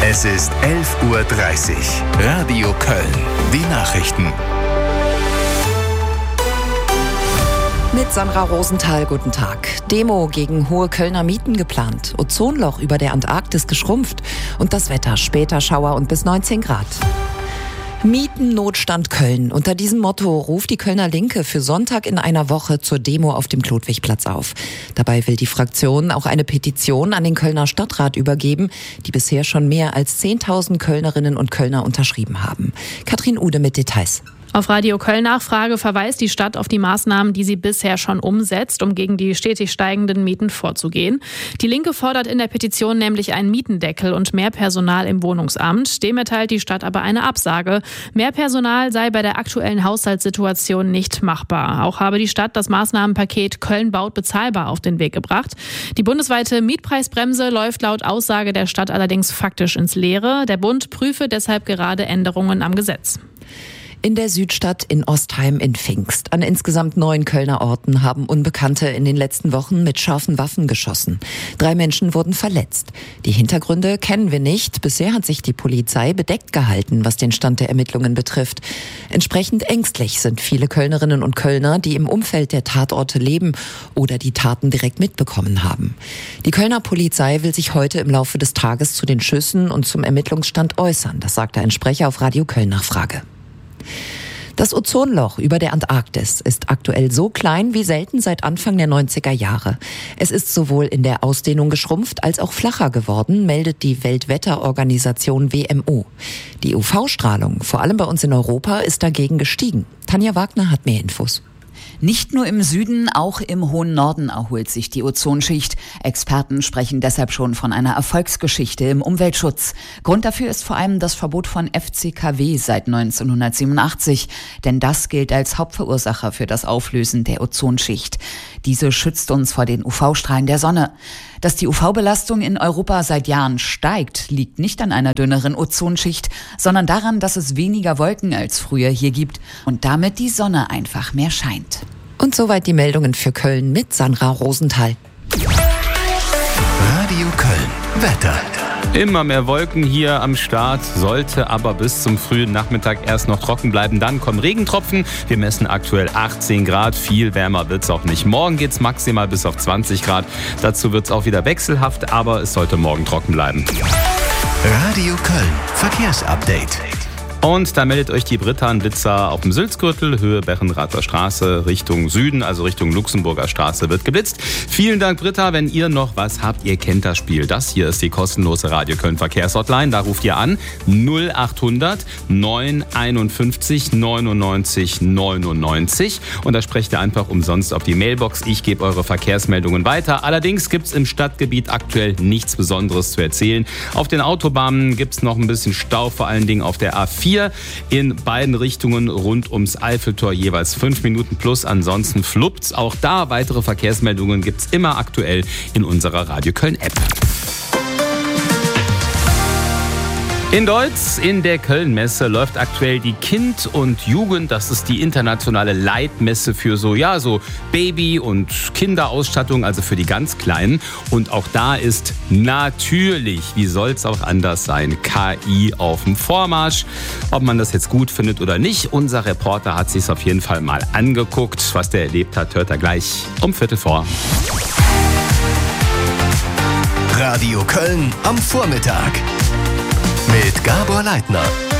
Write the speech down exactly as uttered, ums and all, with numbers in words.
Es ist elf Uhr dreißig. Radio Köln. Die Nachrichten. Mit Sandra Rosenthal, guten Tag. Demo gegen hohe Kölner Mieten geplant. Ozonloch über der Antarktis geschrumpft. Und das Wetter, später Schauer und bis neunzehn Grad. Mietennotstand Köln. Unter diesem Motto ruft die Kölner Linke für Sonntag in einer Woche zur Demo auf dem Klodwigplatz auf. Dabei will die Fraktion auch eine Petition an den Kölner Stadtrat übergeben, die bisher schon mehr als zehntausend Kölnerinnen und Kölner unterschrieben haben. Katrin Ude mit Details. Auf Radio Köln Nachfrage verweist die Stadt auf die Maßnahmen, die sie bisher schon umsetzt, um gegen die stetig steigenden Mieten vorzugehen. Die Linke fordert in der Petition nämlich einen Mietendeckel und mehr Personal im Wohnungsamt. Dem erteilt die Stadt aber eine Absage. Mehr Personal sei bei der aktuellen Haushaltssituation nicht machbar. Auch habe die Stadt das Maßnahmenpaket Köln baut bezahlbar auf den Weg gebracht. Die bundesweite Mietpreisbremse läuft laut Aussage der Stadt allerdings faktisch ins Leere. Der Bund prüfe deshalb gerade Änderungen am Gesetz. In der Südstadt in Ostheim in Pfingst. An insgesamt neun Kölner Orten haben Unbekannte in den letzten Wochen mit scharfen Waffen geschossen. Drei Menschen wurden verletzt. Die Hintergründe kennen wir nicht. Bisher hat sich die Polizei bedeckt gehalten, was den Stand der Ermittlungen betrifft. Entsprechend ängstlich sind viele Kölnerinnen und Kölner, die im Umfeld der Tatorte leben oder die Taten direkt mitbekommen haben. Die Kölner Polizei will sich heute im Laufe des Tages zu den Schüssen und zum Ermittlungsstand äußern. Das sagte ein Sprecher auf Radio Köln Nachfrage. Das Ozonloch über der Antarktis ist aktuell so klein wie selten seit Anfang der neunziger Jahre. Es ist sowohl in der Ausdehnung geschrumpft als auch flacher geworden, meldet die Weltwetterorganisation W M O. Die U V-Strahlung, vor allem bei uns in Europa, ist dagegen gestiegen. Tanja Wagner hat mehr Infos. Nicht nur im Süden, auch im hohen Norden erholt sich die Ozonschicht. Experten sprechen deshalb schon von einer Erfolgsgeschichte im Umweltschutz. Grund dafür ist vor allem das Verbot von F C K W seit neunzehnhundertsiebenundachtzig. Denn das gilt als Hauptverursacher für das Auflösen der Ozonschicht. Diese schützt uns vor den U V-Strahlen der Sonne. Dass die U V-Belastung in Europa seit Jahren steigt, liegt nicht an einer dünneren Ozonschicht, sondern daran, dass es weniger Wolken als früher hier gibt und damit die Sonne einfach mehr scheint. Und soweit die Meldungen für Köln mit Sandra Rosenthal. Radio Köln. Wetter. Immer mehr Wolken hier am Start, sollte aber bis zum frühen Nachmittag erst noch trocken bleiben. Dann kommen Regentropfen. Wir messen aktuell achtzehn Grad. Viel wärmer wird's auch nicht. Morgen geht's maximal bis auf zwanzig Grad. Dazu wird's auch wieder wechselhaft, aber es sollte morgen trocken bleiben. Radio Köln. Verkehrsupdate. Und da meldet euch die Britta in Blitzer auf dem Sülzgürtel, Höhe Berrenrather Straße, Richtung Süden, also Richtung Luxemburger Straße wird geblitzt. Vielen Dank, Britta. Wenn ihr noch was habt, ihr kennt das Spiel. Das hier ist die kostenlose Radio Köln Verkehrshotline. Da ruft ihr an null achthundert neun einundfünfzig neunundneunzig neunundneunzig und da sprecht ihr einfach umsonst auf die Mailbox. Ich gebe eure Verkehrsmeldungen weiter. Allerdings gibt es im Stadtgebiet aktuell nichts Besonderes zu erzählen. Auf den Autobahnen gibt es noch ein bisschen Stau, vor allen Dingen auf der A vier. In beiden Richtungen rund ums Eiffeltor jeweils fünf Minuten plus. Ansonsten fluppt's. Auch da weitere Verkehrsmeldungen gibt's immer aktuell in unserer Radio Köln App. In Deutz, in der Köln-Messe, läuft aktuell die Kind und Jugend. Das ist die internationale Leitmesse für so, ja, so Baby- und Kinderausstattung, also für die ganz Kleinen. Und auch da ist natürlich, wie soll's auch anders sein, K I auf dem Vormarsch. Ob man das jetzt gut findet oder nicht, unser Reporter hat sich's auf jeden Fall mal angeguckt. Was der erlebt hat, hört er gleich um Viertel vor. Radio Köln am Vormittag. Mit Gabor Leitner.